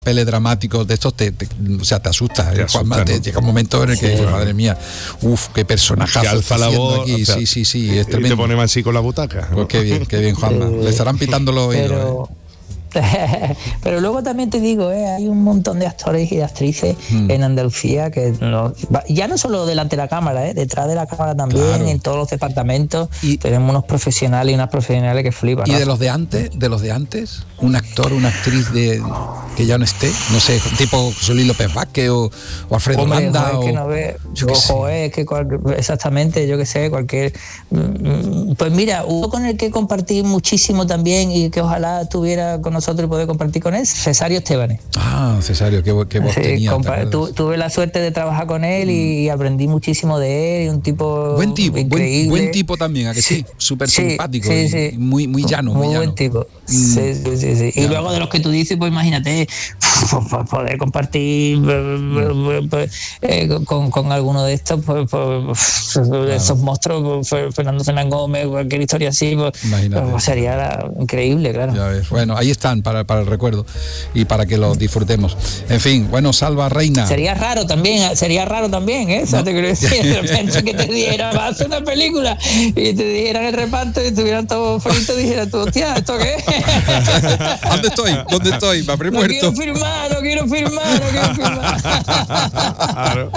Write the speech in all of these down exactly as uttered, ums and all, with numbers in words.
papeles dramáticos de estos te, te o sea te asusta, te ¿eh? asusta, Juanma, te ¿no? llega un momento en el que Sí. dices, madre mía, uff, qué personajazo que alza está la haciendo voz aquí. o sea, sí sí sí es y tremendo. te pone más así con la butaca, ¿no? Pues qué bien, qué bien, Juanma. Eh, Le estarán pitando los oídos, pero, ¿eh? pero luego también te digo, ¿eh? hay un montón de actores y de actrices Mm. en Andalucía que no, ya no solo delante de la cámara, ¿eh? detrás de la cámara también, Claro. en todos los departamentos Y- tenemos unos profesionales y unas profesionales que flipan. Y de Rafa. los de antes, de los de antes, un actor, una actriz de que ya no esté, no sé, tipo José Luis López Vázquez o, o Alfredo Hombre, Landa joder, o que no ve, yo qué sé. ojo, es que cual- exactamente, yo que sé, cualquier. mm, Pues mira, uno con el que compartí muchísimo también y que ojalá estuviera con nosotros y poder compartir con él, Cesario Estebanes. Ah, Cesario, qué, vo- qué voz Sí, tenía. ¿te compa- acuerdas? tu- tuve la suerte de trabajar con él y aprendí muchísimo de él, y un tipo Buen tipo, buen, increíble. buen tipo también, ¿a que sí? Súper Sí, simpático sí, y, sí. y muy, muy llano, muy, Muy llano. buen tipo. Mm. Sí, sí, sí, sí. Y Ya. luego de los que tú dices, pues imagínate, pues, poder compartir Mm. pues, eh, con, con alguno de estos, pues, pues, esos monstruos, pues, Fernando Fernán Gómez, cualquier historia así, pues, Imagínate. pues, sería la- increíble, claro. Ya ves. Bueno, ahí están para, para el recuerdo y para que los disfrutemos. En fin, bueno, Salva Reina. Sería raro también, sería raro también, ¿eh? O sea, No. te quiero decir, de repente que te dijeran, vas a hacer una película y te dijeran el reparto y estuvieran todos fritos y dijeran tú, hostia, ¿esto qué es? ¿Dónde estoy? ¿Dónde estoy? Me habré No muerto. quiero firmar, no quiero firmar, no quiero firmar. Claro.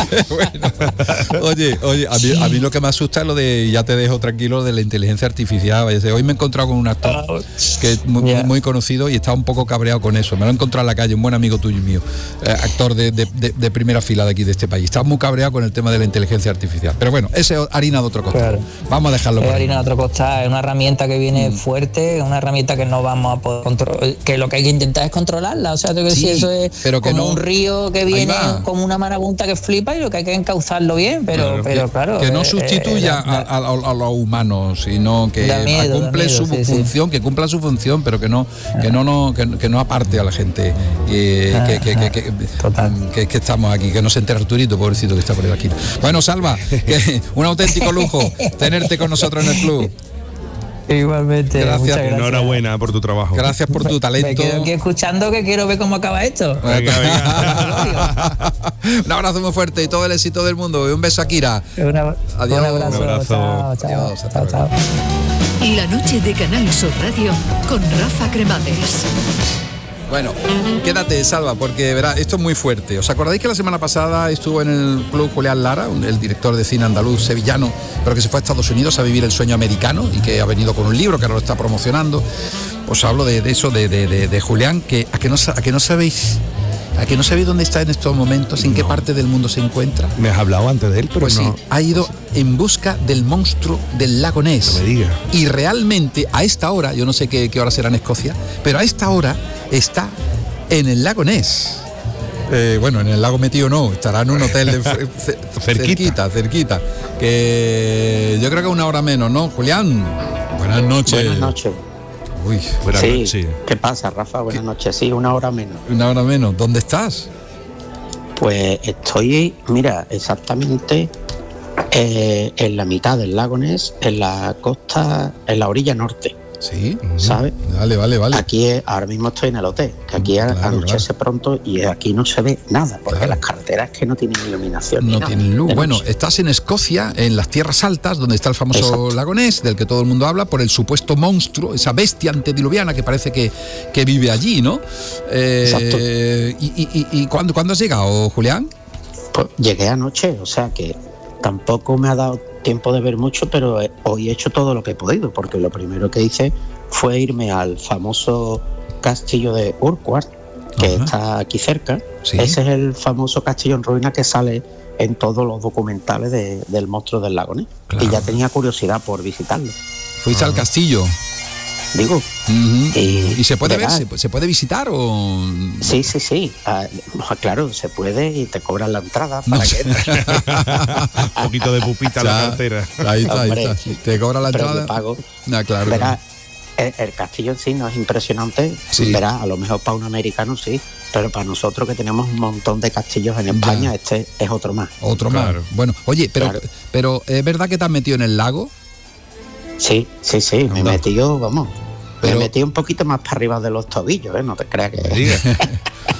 Bueno, oye, oye, a mí, a mí lo que me asusta es lo de, ya te dejo tranquilo, de la inteligencia artificial. Vaya, hoy me he encontrado con un actor que es muy, Ya. muy, muy conocido y estaba un poco cabreado con eso. Me lo he encontrado en la calle, un buen amigo tuyo y mío, eh, actor de, de, de, de primera fila de aquí de este país. Estaba muy cabreado con el tema de la inteligencia artificial. Pero bueno, ese es harina de otro costal. Claro. Vamos a dejarlo Es por ahí. harina de otro costal, es una herramienta que viene Mm. fuerte, es una herramienta que no vamos a poder controlar, que lo que hay que intentar es controlarla, o sea, te quiero Sí, decir, eso es pero que como no- un río que Ahí viene va. como una marabunta que flipa y lo que hay que encauzarlo bien, pero, Claro, pero que, claro. que no eh, sustituya eh, da- a, a- a los humanos, sino que Da miedo, da cumple miedo, su sí, sí. función, que cumpla su función, pero que no, que no, no que, que no aparte a la gente. eh, que, que, que, que, Total. que- que estamos aquí, que no se entere Arturito, pobrecito que está por aquí. Bueno, Salva, que un auténtico lujo tenerte con nosotros en el club. Igualmente. Gracias. muchas gracias. Enhorabuena por tu trabajo. Gracias por tu Me talento. quedo aquí escuchando que quiero ver cómo acaba esto. Venga, venga. Un abrazo muy fuerte y todo el éxito del mundo. Y un beso a Kira. Una- Adiós. Un abrazo. Un abrazo. Chao, chao, Adiós, hasta chao, chao. La noche de Canal Sur Radio con Rafa Cremades. Bueno, quédate, Salva, porque verá, esto es muy fuerte. ¿Os acordáis que la semana pasada estuvo en el club Julián Lara, un- el director de cine andaluz sevillano, pero que se fue a Estados Unidos a vivir el sueño americano y que ha venido con un libro que ahora lo está promocionando? Os hablo de, de eso, de, de, de, de Julián, que a que no, sa- a que no sabéis, a que no sabéis dónde está en estos momentos, en qué No. parte del mundo se encuentra. Me has hablado antes de él, pero Pues no. sí, ha ido en busca del monstruo del lago Ness. No me digas. Y realmente a esta hora, yo no sé qué, qué hora será en Escocia, pero a esta hora está en el lago Ness. Eh, bueno, en el lago metido no, estará en un hotel de fre- ce- cerquita, cerquita. Que yo creo que una hora menos, ¿no, Julián? Buenas noches. Buenas noches. Uy, Buenas Sí, noches. ¿qué pasa, Rafa? Buenas noches. Sí, una hora menos. una hora menos. ¿Dónde estás? Pues estoy, mira, exactamente eh, en la mitad del lago Ness, en la costa, en la orilla norte, Sí. ¿sabes? Vale, vale, vale. Aquí es- ahora mismo estoy en el hotel, que aquí Claro, anochece pronto y aquí no se ve nada, porque Claro. las carreteras que no tienen iluminación. ni No nada, tienen luz. de Bueno, noche. estás en Escocia, en las tierras altas, donde está el famoso Exacto. lago Ness, del que todo el mundo habla, por el supuesto monstruo, esa bestia antediluviana que parece que, que vive allí, ¿no? Eh, Exacto. ¿Y, y, y- y ¿cuándo, cuándo has llegado, Julián? Pues llegué anoche, o sea que tampoco me ha dado tiempo de ver mucho, pero eh, hoy he hecho todo lo que he podido, porque lo primero que hice fue irme al famoso castillo de Urquhart, que Ajá. está aquí cerca. Sí. Ese es el famoso castillo en ruina que sale en todos los documentales de- del monstruo del lago Ness. Claro. Y ya tenía curiosidad por visitarlo. Fuiste al castillo. Digo, Ujú. Y- ¿Y se puede ver? verás. ¿Se, se puede visitar o...? sí, sí, sí. Ah, claro, se puede y te cobran la entrada para No que entres. Un poquito de pupita en la Ya. cartera. Ahí está, ahí Hombre, está. ¿Te cobra la Pero entrada? yo pago. Ah, claro. Verás, el, el castillo en sí no es impresionante, Sí. verás, a lo mejor para un americano sí, pero para nosotros que tenemos un montón de castillos en España, Ya. este es otro más. Otro Claro. más. Bueno, oye, pero, Claro. pero ¿es verdad que te has metido en el lago? Sí, sí, sí, me he Anda. metido, vamos, Pero- me metí un poquito más para arriba de los tobillos, ¿eh? No te creas Me que... digas.